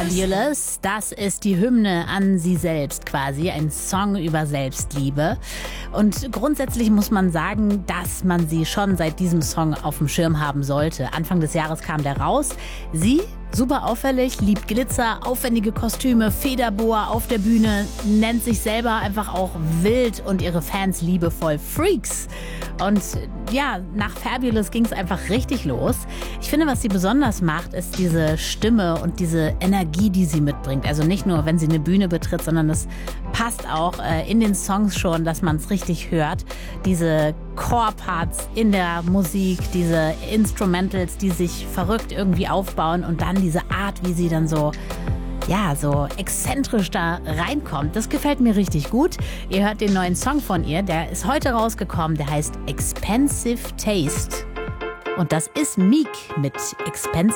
Fabulous, das ist die Hymne an sie selbst quasi, ein Song über Selbstliebe. Und grundsätzlich muss man sagen, dass man sie schon seit diesem Song auf dem Schirm haben sollte. Anfang des Jahres kam der raus. Sie, super auffällig, liebt Glitzer, aufwendige Kostüme, Federboa auf der Bühne, nennt sich selber einfach auch wild und ihre Fans liebevoll Freaks. Und ja, nach Fabulous ging es einfach richtig los. Ich finde, was sie besonders macht, ist diese Stimme und diese Energie, die sie mitbringt. Also nicht nur, wenn sie eine Bühne betritt, sondern es passt auch in den Songs schon, dass man es richtig hört. Diese Core-Parts in der Musik, diese Instrumentals, die sich verrückt irgendwie aufbauen und dann diese Art, wie sie dann so exzentrisch da reinkommt. Das gefällt mir richtig gut. Ihr hört den neuen Song von ihr, der ist heute rausgekommen, der heißt Expensive Taste. Und das ist Meek mit Expensive